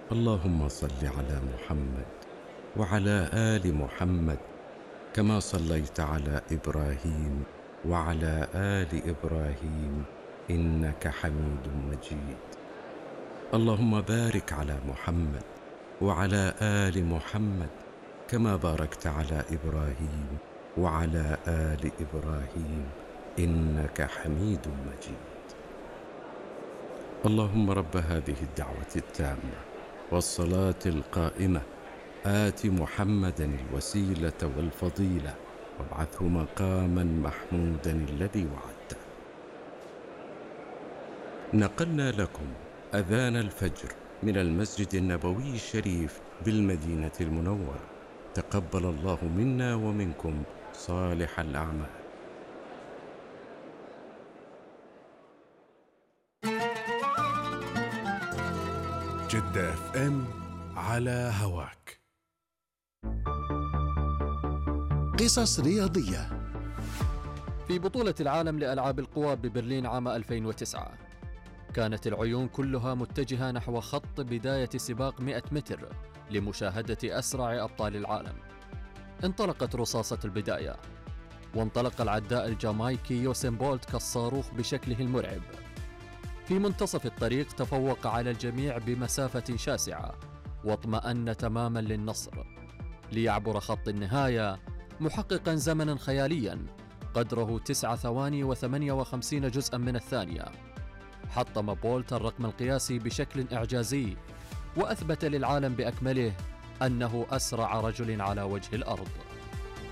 اللهم صل على محمد وعلى آل محمد كما صليت على إبراهيم وعلى آل إبراهيم إنك حميد مجيد. اللهم بارك على محمد وعلى آل محمد كما باركت على إبراهيم وعلى آل إبراهيم إنك حميد مجيد. اللهم رب هذه الدعوة التامة والصلاة القائمة آت محمدا الوسيلة والفضيلة وابعثه مقاما محمودا الذي وعدته. نقلنا لكم أذان الفجر من المسجد النبوي الشريف بالمدينة المنورة. تقبل الله منا ومنكم صالح الأعمال. جدة اف ام على هواك. قصص رياضية. في بطولة العالم لألعاب القوى ببرلين عام 2009 كانت العيون كلها متجهة نحو خط بداية سباق 100 متر لمشاهدة أسرع أبطال العالم. انطلقت رصاصة البداية، وانطلق العداء الجامايكي يوسين بولت كالصاروخ بشكله المرعب. في منتصف الطريق تفوق على الجميع بمسافة شاسعة واطمأن تماما للنصر، ليعبر خط النهاية محققا زمنا خياليا قدره 9 ثواني و58 جزءا من الثانية. حطم بولت الرقم القياسي بشكل إعجازي، وأثبت للعالم بأكمله أنه أسرع رجل على وجه الأرض.